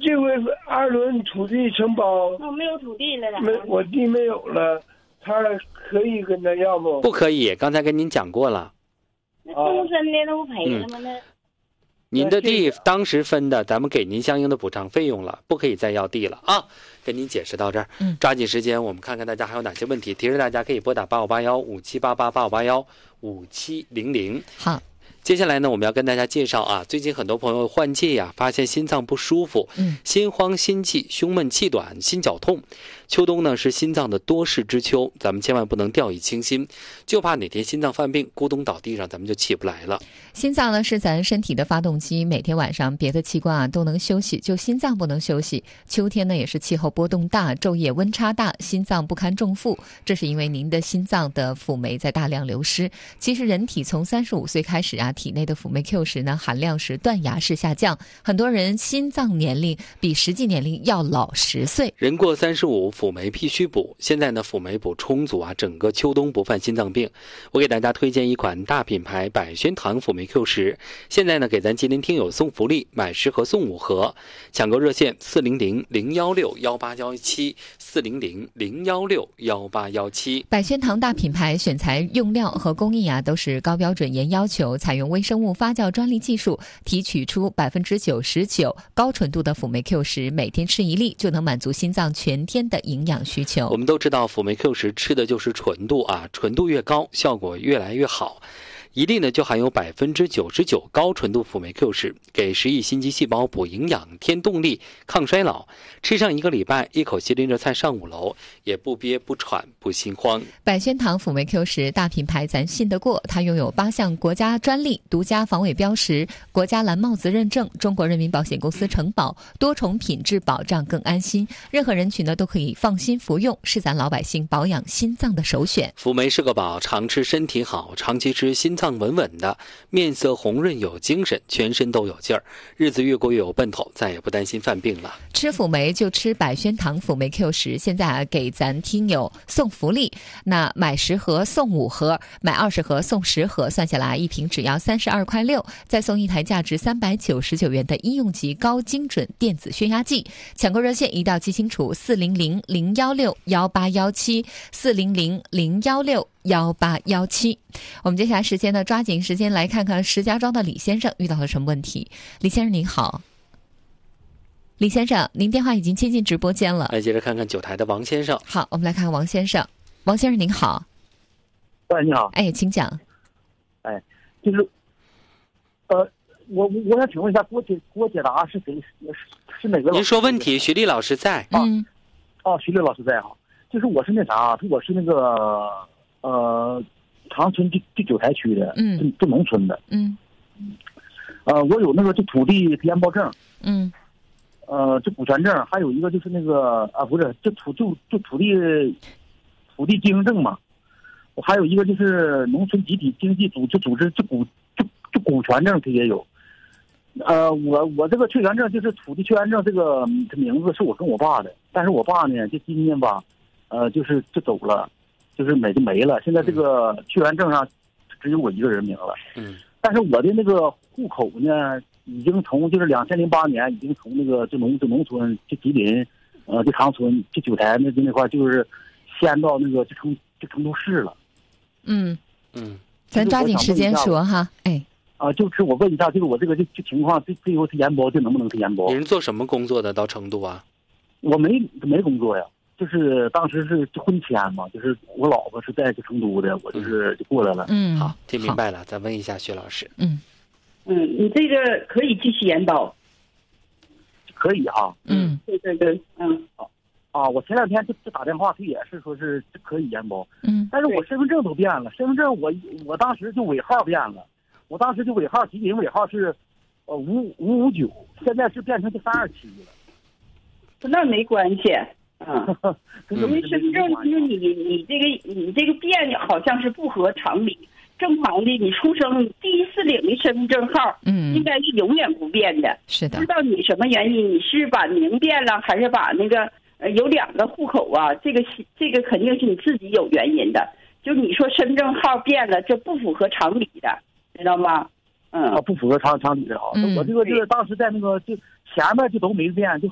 这回2轮土地承包， 我没有土地了， 我地没有了，他可以跟他要不？ 不可以，刚才跟您讲过了。 那终身的那不赔了吗？那您的地当时分的，咱们给您相应的补偿费用了，不可以再要地了啊！跟您解释到这儿，抓紧时间，我们看看大家还有哪些问题。提示大家可以拨打8581-5788-8581-5700。 好。 接下来呢，我们要跟大家介绍啊，最近很多朋友换季呀，发现心脏不舒服，心慌、心悸、胸闷、气短、心绞痛。秋冬呢是心脏的多事之秋，咱们千万不能掉以轻心，就怕哪天心脏犯病，咕咚倒地上，咱们就起不来了。 心脏呢是咱身体的发动机，每天晚上别的器官啊都能休息，就心脏不能休息。秋天呢也是气候波动大，昼夜温差大，心脏不堪重负，这是因为您的心脏的辅酶在大量流失。其实人体从35岁开始啊，体内的辅酶 Q 十呢含量是断崖式下降，很多人心脏年龄比实际年龄要老10岁。 人过35，辅酶必须补。现在呢，辅酶补充足啊，整个秋冬不犯心脏病。我给大家推荐一款大品牌百宣堂辅酶 Q 十，现在呢给咱吉林听友送福利，买10盒送5盒。抢购热线400-016-1817，400-016-1817。 百宣堂大品牌选材、用料和工艺啊都是高标准严要求，采用微生物发酵专利技术，提取出99%高纯度的辅酶 Q 十，每天吃1粒就能满足心脏全天的营养需求。 我们都知道辅酶 Q 十吃的就是纯度啊，纯度越高，效果越来越好。1粒呢就含有99%高纯度辅酶 Q 十，给10亿心肌细胞补营养、添动力、抗衰老。吃上1个礼拜，一口气拎着菜上5楼，也不憋不喘不心慌。 百宣堂辅酶 Q 十大品牌，咱信得过，它拥有8项国家专利、独家防伪标识、国家蓝帽子认证、中国人民保险公司承保，多重品质保障，更安心。任何人群呢都可以放心服用，是咱老百姓保养心脏的首选。 辅酶是个宝，常吃身体好，长期吃心脏稳稳的，面色红润有精神，全身都有劲儿，日子越过越有奔头，再也不担心犯病了。 吃辅酶就吃百宣堂辅酶 Q 十，现在啊给咱听友送福利，那买10盒送5盒，买20盒送10盒，算下来一瓶只要32.6块，再送一台价值399元的医用级高精准电子血压计。抢购热线一定要记清楚，400-016-1817，400-016-1817。我们接下来时间呢，抓紧时间来看看石家庄的李先生遇到了什么问题。李先生您好。李先生，您电话已经接进直播间了。 来接着看看9台的王先生。 好，我们来看看王先生。王先生您好。 喂，你好。 哎，请讲。 哎，就是，我想请问一下，给我解答是谁？是哪个老师？ 您说问题，徐丽老师在。 徐丽老师在哈。就是我是那啥，我是那个长春第9台区的，这农村的。我有那个土地联包证。这股权证，还有一个就是那个不是，这土地经营证嘛。我还有一个就是农村集体经济组织这股权证，这也有。我这个确权证就是土地确权证，这个名字是我跟我爸的，但是我爸呢，就今年吧，就走了，就是没了。现在这个确权证上只有我一个人名了。但是我的那个户口呢，已经从就是2008年已经从那个这农村这吉林，这长春这9台那块就是迁到那个这成都市了。 咱抓紧时间说哈。哎。 就是我问一下，就是我这个情况，最后是延包，这能不能是延包？ 您是做什么工作的？到成都啊？ 我没工作呀，就是当时是婚迁嘛，就是我老婆是在成都的，我就过来了。 好，听明白了。再问一下薛老师。 你这个可以继续延包。 可以哈。 对。 我前2天就打电话，他也是说是可以延包。但是我身份证都变了，身份证我当时就尾号变了。我当时就尾号，吉林尾号是559，现在是变成327了。 那没关系，因为身份证就是你这个变好像是不合常理。正常的，你出生第一次领的身份证号，应该是永远不变的。 是的。 不知道你什么原因，你是把名变了，还是把那个有2个户口啊？这个肯定是你自己有原因的。就你说身份证号变了，这不符合常理的。知道吗？ 不符合常理的啊。我这个当时在那个就前面就都没变，就